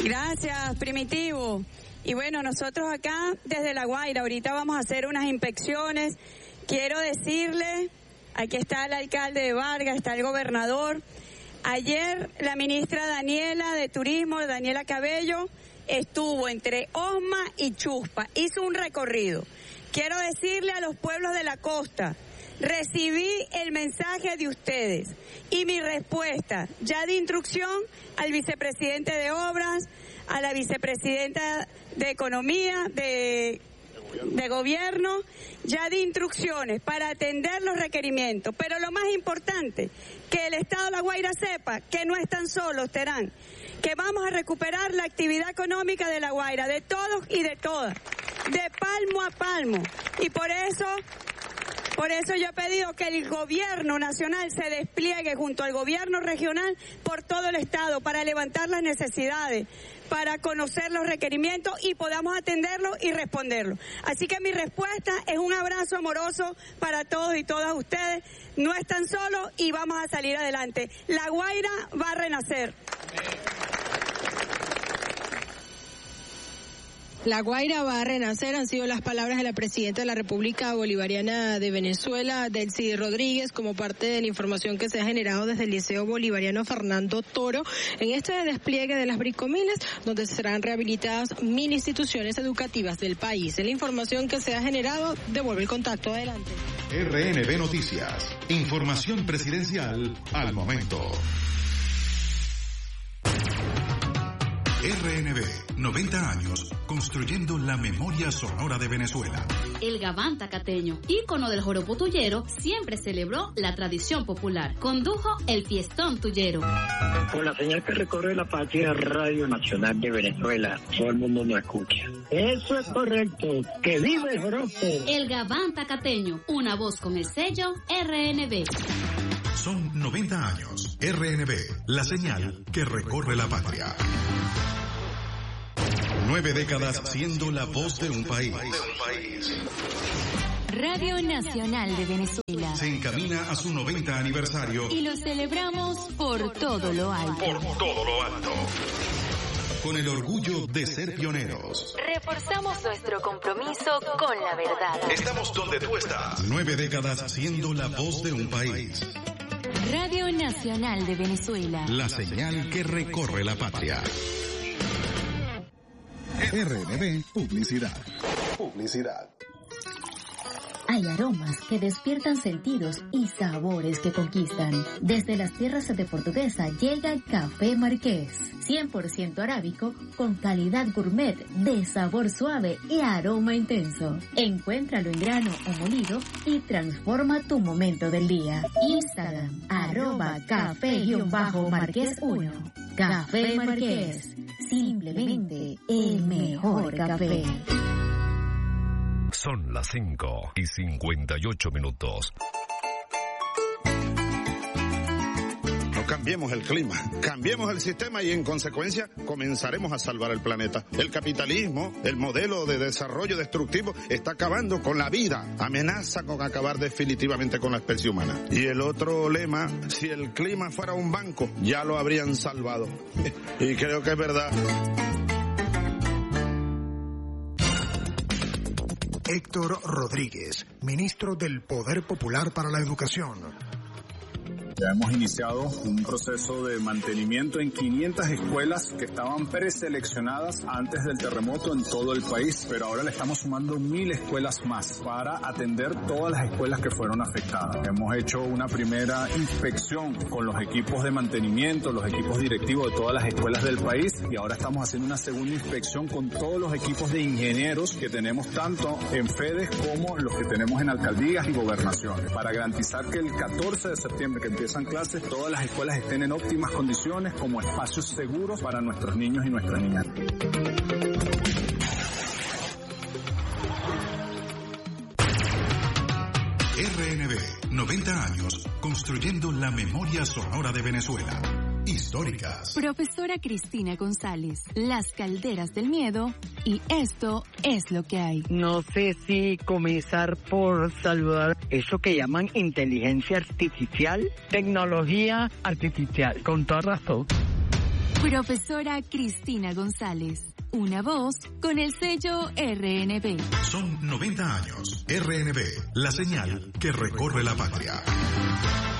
Gracias, Primitivo. Y bueno, nosotros acá desde La Guaira, ahorita vamos a hacer unas inspecciones. Quiero decirle, aquí está el alcalde de Vargas, está el gobernador. Ayer la ministra Daniela de Turismo, Daniela Cabello, estuvo entre Osma y Chuspa, hizo un recorrido. Quiero decirle a los pueblos de la costa, recibí el mensaje de ustedes y mi respuesta ya de instrucción al vicepresidente de Obras, a la vicepresidenta de Economía, de Gobierno, ya de instrucciones para atender los requerimientos. Pero lo más importante, que el Estado de La Guaira sepa que no están solos, Terán, que vamos a recuperar la actividad económica de La Guaira, de todos y de todas, de palmo a palmo. Y por eso yo he pedido que el gobierno nacional se despliegue junto al gobierno regional por todo el estado para levantar las necesidades, para conocer los requerimientos y podamos atenderlos y responderlos. Así que mi respuesta es un abrazo amoroso para todos y todas ustedes. No están solos y vamos a salir adelante. La Guaira va a renacer. La Guaira va a renacer, han sido las palabras de la presidenta de la República Bolivariana de Venezuela, Delcy Rodríguez, como parte de la información que se ha generado desde el Liceo Bolivariano Fernando Toro, en este despliegue de las bricominas, donde serán rehabilitadas 1000 instituciones educativas del país. En la información que se ha generado, devuelve el contacto. Adelante. RNB Noticias, información presidencial al momento. RNB, 90 años, construyendo la memoria sonora de Venezuela. El Gabán tacateño, ícono del joropo tuyero, siempre celebró la tradición popular. Condujo el fiestón tuyero. Con la señal que recorre la patria, Radio Nacional de Venezuela, todo el mundo nos escucha. Eso es correcto, que vive el joropo. El Gabán tacateño, una voz con el sello RNB. Son 90 años. RNB, la señal que recorre la patria. 9 décadas siendo la voz de un país. Radio Nacional de Venezuela se encamina a su 90 aniversario y lo celebramos por todo lo alto. Con el orgullo de ser pioneros. Reforzamos nuestro compromiso con la verdad. Estamos donde tú estás. 9 décadas siendo la voz de un país. Radio Nacional de Venezuela. La señal que recorre la patria. RNB Publicidad. Hay aromas que despiertan sentidos y sabores que conquistan. Desde las tierras de Portuguesa llega Café Marqués, 100% arábico, con calidad gourmet, de sabor suave y aroma intenso. Encuéntralo en grano o molido y transforma tu momento del día. Instagram, @café_marqués1. Café Marqués, simplemente el mejor café. Son las 5:58. No cambiemos el clima, cambiemos el sistema y en consecuencia comenzaremos a salvar el planeta. El capitalismo, el modelo de desarrollo destructivo, está acabando con la vida, amenaza con acabar definitivamente con la especie humana. Y el otro lema, si el clima fuera un banco, ya lo habrían salvado. Y creo que es verdad. Héctor Rodríguez, ministro del Poder Popular para la Educación. Ya hemos iniciado un proceso de mantenimiento en 500 escuelas que estaban preseleccionadas antes del terremoto en todo el país, pero ahora le estamos sumando 1000 escuelas más para atender todas las escuelas que fueron afectadas. Hemos hecho una primera inspección con los equipos de mantenimiento, los equipos directivos de todas las escuelas del país y ahora estamos haciendo una segunda inspección con todos los equipos de ingenieros que tenemos tanto en FEDES como los que tenemos en alcaldías y gobernaciones para garantizar que el 14 de septiembre que empiezan clases, todas las escuelas estén en óptimas condiciones como espacios seguros para nuestros niños y nuestras niñas. RNB, 90 años, construyendo la memoria sonora de Venezuela. Históricas. Profesora Cristina González, Las Calderas del Miedo y Esto es lo que hay. No sé si comenzar por saludar eso que llaman inteligencia artificial, tecnología artificial, con toda razón. Profesora Cristina González, una voz con el sello RNB. Son 90 años. RNB, la señal que recorre la patria.